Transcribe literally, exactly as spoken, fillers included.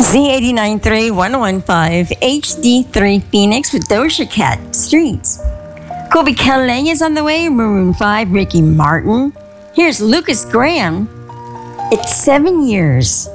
Z eight nine three one one five H D three Phoenix with Doja Cat Streets. Kobe Kelly is on the way. Maroon five, Ricky Martin. Here's Lucas Graham. It's seven years.